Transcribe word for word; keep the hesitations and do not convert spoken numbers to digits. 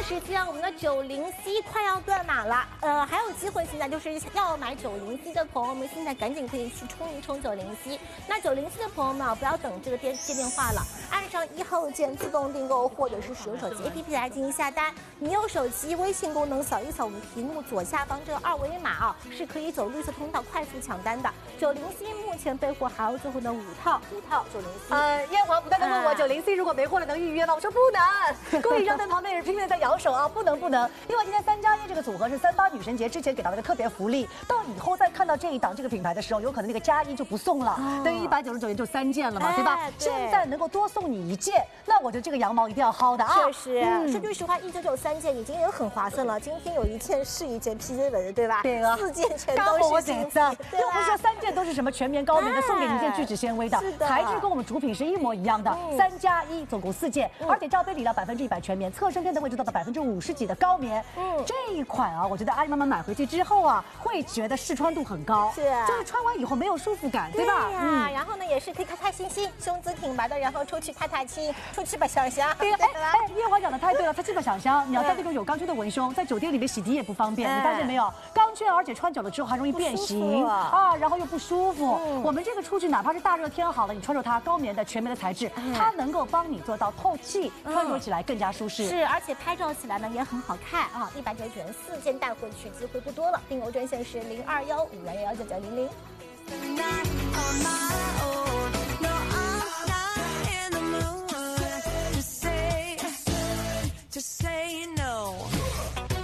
时间，我们的九零 C 快要断码了，呃，还有机会，现在就是要买九零 C 的朋友们，现在赶紧可以去冲一冲九零 C。那九零 C 的朋友们啊，不要等这个电接电话了，按上一号键自动订购，或者是使用手机 A P P 来进行下单。你用手机微信功能扫一扫我们屏幕左下方这个二维码啊，是可以走绿色通道快速抢单的。九零 C 目前备货还有最后的五套，五套九零 C。 呃，燕华不断的问我九零 C 如果没货了能预约吗？我说不能。顾以上在旁边也是拼命的在摇手啊，不能不能。因为今天三加一这个组合是三八女神节之前给到的特别福利，到以后再看到这一档这个品牌的时候，有可能那个加一就不送了，哦、等于一百九十九元就三件了嘛，哎、对吧？对现在能够多送你一件，那我觉得这个羊毛一定要薅的啊。 确实，嗯、说句实话，一九九三件已经也很划算了。今天有一件是一件 P J 纹的，对吧？ 对啊， 四件全都是新品， 又不是三件都是什么全棉高棉的，送给你一件聚酯纤维的，材质跟我们主品是一模一样的，三加一总共四件，嗯、而且罩杯里了百分之一百全棉，侧身垫的位置到了百分之五十几的高棉。嗯，这一款啊，我觉得阿姨妈妈买回去之后啊，会觉得试穿度很高， 是、啊， 就是穿完以后没有舒服感，对吧？ 对呀、啊，嗯、然后呢也是可以开开心心，胸姿挺拔的，然后出去踏踏青，出去吧想想。 对，哎哎，叶华讲的太对了，他去吧想想，你要在这种有钢圈的文胸，在酒店里面洗涤也不方便，你发现没有？钢圈而且穿久了之后还容易变形啊，然后又不舒服。嗯、我们这个出去哪怕是大热天好了，你穿着它高棉的全棉的材质，它能够帮你做到透气，穿着起来更加舒适。 是，而且拍照起来呢也很好看啊！一百九十九元四件带回去，机会不多了。订购专线是零二幺五幺幺九九零零。